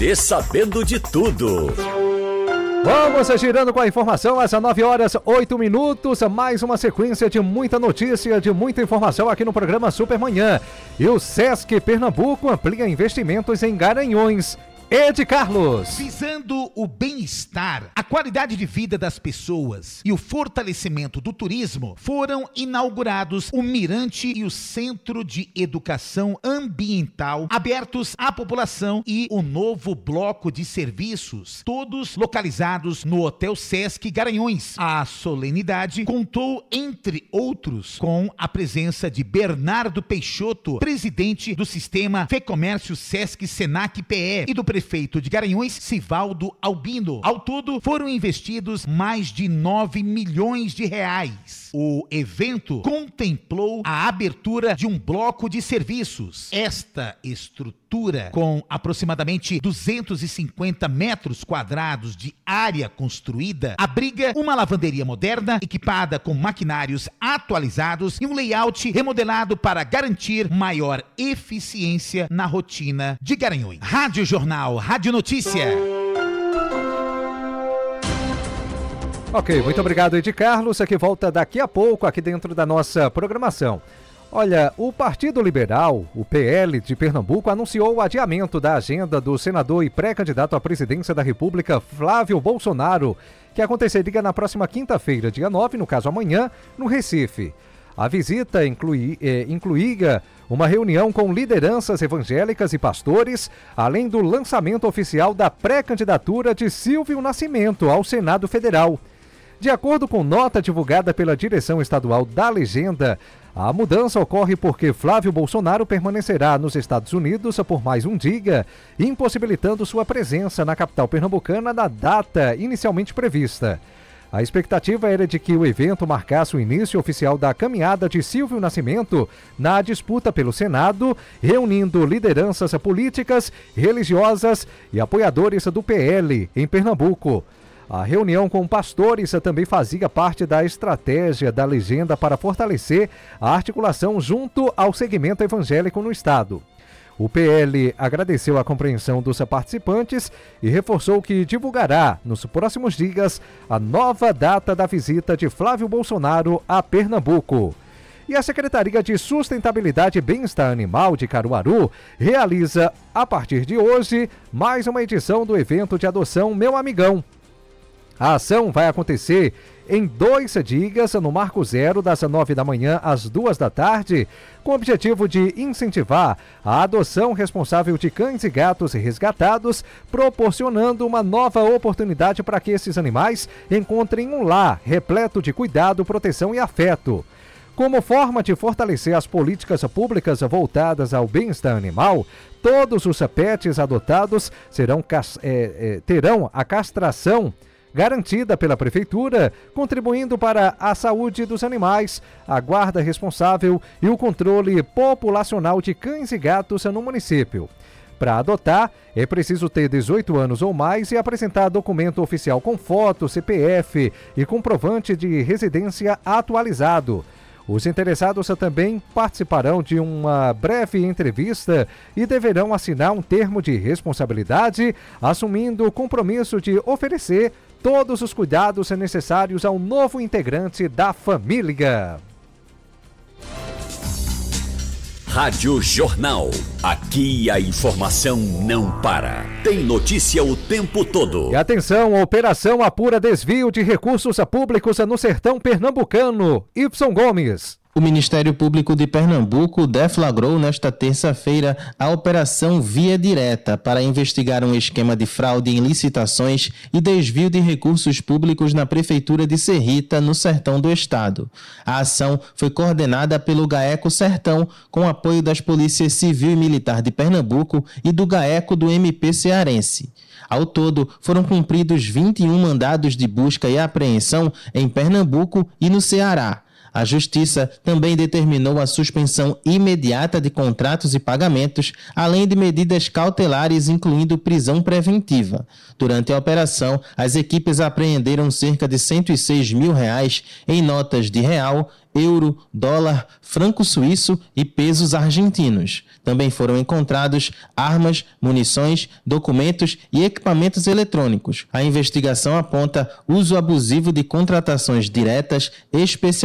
E sabendo de tudo. Vamos girando com a informação às 9h08, mais uma sequência de muita notícia, de muita informação aqui no programa Supermanhã. E o Sesc Pernambuco amplia investimentos em Garanhões. Ed Carlos. Visando o bem-estar, a qualidade de vida das pessoas e o fortalecimento do turismo, foram inaugurados o Mirante e o Centro de Educação Ambiental, abertos à população, e o novo bloco de serviços, todos localizados no Hotel Sesc Garanhões. A solenidade contou, entre outros, com a presença de Bernardo Peixoto, presidente do sistema Fecomércio Sesc Senac PE, e do prefeito de Garanhuns, Sivaldo Albino. Ao todo, foram investidos mais de 9 milhões de reais. O evento contemplou a abertura de um bloco de serviços. Esta estrutura, com aproximadamente 250 metros quadrados de área construída, abriga uma lavanderia moderna, equipada com maquinários atualizados e um layout remodelado para garantir maior eficiência na rotina de Garanhuns. Rádio Jornal, Rádio Notícia. Ok, muito obrigado, Ed Carlos, que volta daqui a pouco aqui dentro da nossa programação. Olha, o Partido Liberal, o PL de Pernambuco, anunciou o adiamento da agenda do senador e pré-candidato à presidência da República, Flávio Bolsonaro, que aconteceria na próxima quinta-feira, dia 9, no caso amanhã, no Recife. A visita incluía uma reunião com lideranças evangélicas e pastores, além do lançamento oficial da pré-candidatura de Silvio Nascimento ao Senado Federal. De acordo com nota divulgada pela direção estadual da Legenda, a mudança ocorre porque Flávio Bolsonaro permanecerá nos Estados Unidos por mais um dia, impossibilitando sua presença na capital pernambucana na data inicialmente prevista. A expectativa era de que o evento marcasse o início oficial da caminhada de Silvio Nascimento na disputa pelo Senado, reunindo lideranças políticas, religiosas e apoiadores do PL em Pernambuco. A reunião com pastores também fazia parte da estratégia da Legenda para fortalecer a articulação junto ao segmento evangélico no estado. O PL agradeceu a compreensão dos participantes e reforçou que divulgará, nos próximos dias, a nova data da visita de Flávio Bolsonaro a Pernambuco. E a Secretaria de Sustentabilidade e Bem-Estar Animal de Caruaru realiza, a partir de hoje, mais uma edição do evento de adoção Meu Amigão. A ação vai acontecer em 2 dias no Marco Zero, das 9 da manhã às 2 da tarde, com o objetivo de incentivar a adoção responsável de cães e gatos resgatados, proporcionando uma nova oportunidade para que esses animais encontrem um lar repleto de cuidado, proteção e afeto. Como forma de fortalecer as políticas públicas voltadas ao bem-estar animal, todos os pets adotados terão a castração garantida pela Prefeitura, contribuindo para a saúde dos animais, a guarda responsável e o controle populacional de cães e gatos no município. Para adotar, é preciso ter 18 anos ou mais e apresentar documento oficial com foto, CPF e comprovante de residência atualizado. Os interessados também participarão de uma breve entrevista e deverão assinar um termo de responsabilidade, assumindo o compromisso de oferecer todos os cuidados necessários ao novo integrante da família. Rádio Jornal. Aqui a informação não para. Tem notícia o tempo todo. E atenção, a operação apura desvio de recursos públicos no sertão pernambucano. Ibson Gomes. O Ministério Público de Pernambuco deflagrou nesta terça-feira a Operação Via Direta para investigar um esquema de fraude em licitações e desvio de recursos públicos na Prefeitura de Serrita, no sertão do estado. A ação foi coordenada pelo GAECO Sertão, com apoio das Polícias Civil e Militar de Pernambuco e do GAECO do MP cearense. Ao todo, foram cumpridos 21 mandados de busca e apreensão em Pernambuco e no Ceará. A Justiça também determinou a suspensão imediata de contratos e pagamentos, além de medidas cautelares, incluindo prisão preventiva. Durante a operação, as equipes apreenderam cerca de R$106 mil em notas de real, euro, dólar, franco suíço e pesos argentinos. Também foram encontrados armas, munições, documentos e equipamentos eletrônicos. A investigação aponta uso abusivo de contratações diretas, especialmente